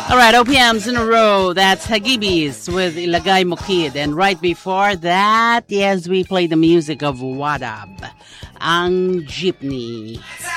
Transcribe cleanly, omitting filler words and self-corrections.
All right, OPMs in a row. That's Hagibis with Ilagay Mokid. And right before that, yes, we played the music of Wadab, Ang Jeepney.